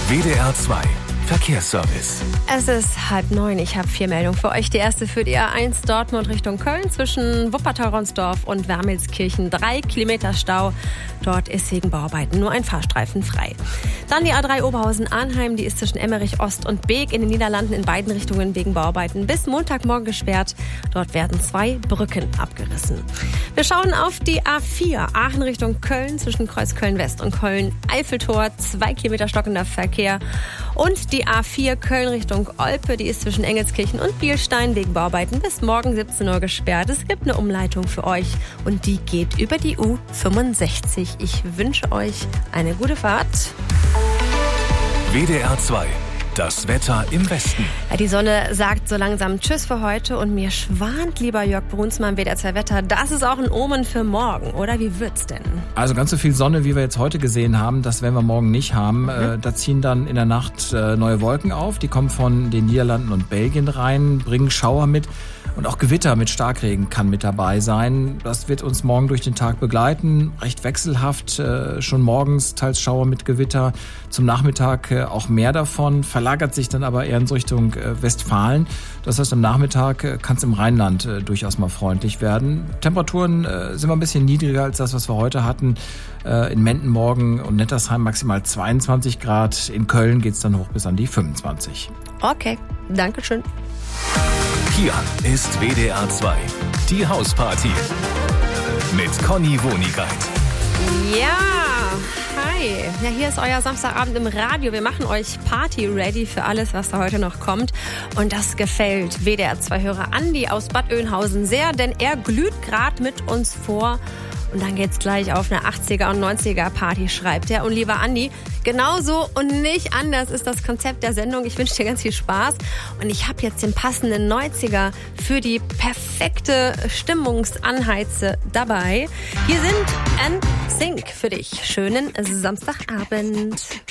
WDR 2 Verkehrsservice. Es ist 8:30. Ich habe 4 Meldungen für euch. Die erste für die A1 Dortmund Richtung Köln zwischen Wuppertal-Ronsdorf und Wermelskirchen. 3 Kilometer Stau. Dort ist wegen Bauarbeiten nur ein Fahrstreifen frei. Dann die A3 Oberhausen-Arnheim. Die ist zwischen Emmerich Ost und Beek in den Niederlanden in beiden Richtungen wegen Bauarbeiten bis Montagmorgen gesperrt. Dort werden 2 Brücken abgerissen. Wir schauen auf die A4 Aachen Richtung Köln zwischen Kreuzköln-West und Köln-Eiffeltor. 2 Kilometer stockender Verkehr. Und die A4 Köln Richtung Olpe, die ist zwischen Engelskirchen und Bielstein wegen Bauarbeiten bis morgen 17 Uhr gesperrt. Es gibt eine Umleitung für euch und die geht über die U65. Ich wünsche euch eine gute Fahrt. WDR 2. Das Wetter im Westen. Ja, die Sonne sagt so langsam Tschüss für heute und mir schwant, lieber Jörg Brunsmann, WDR 2 Wetter. Das ist auch ein Omen für morgen, oder? Wie wird's denn? Also ganz so viel Sonne, wie wir jetzt heute gesehen haben, das werden wir morgen nicht haben. Da ziehen dann in der Nacht neue Wolken auf. Die kommen von den Niederlanden und Belgien rein, bringen Schauer mit. Und auch Gewitter mit Starkregen kann mit dabei sein. Das wird uns morgen durch den Tag begleiten. Recht wechselhaft, schon morgens teils Schauer mit Gewitter. Zum Nachmittag auch mehr davon. Verlagert sich dann aber eher in Richtung Westfalen. Das heißt, am Nachmittag kann es im Rheinland durchaus mal freundlich werden. Temperaturen sind wir ein bisschen niedriger als das, was wir heute hatten. In Menden morgen und Nettersheim maximal 22 Grad. In Köln geht's dann hoch bis an die 25. Okay, danke schön. Hier ist WDR 2, die Hausparty mit Conny Wonigkeit. Ja, hi. Ja, hier ist euer Samstagabend im Radio. Wir machen euch Party-ready für alles, was da heute noch kommt. Und das gefällt WDR 2-Hörer Andi aus Bad Oeynhausen sehr, denn er glüht gerade mit uns vor. Und dann geht's gleich auf eine 80er und 90er Party, schreibt er. Und lieber Andi, genauso und nicht anders ist das Konzept der Sendung. Ich wünsche dir ganz viel Spaß. Und ich habe jetzt den passenden 90er für die perfekte Stimmungsanheize dabei. Hier sind NSYNC für dich. Schönen Samstagabend.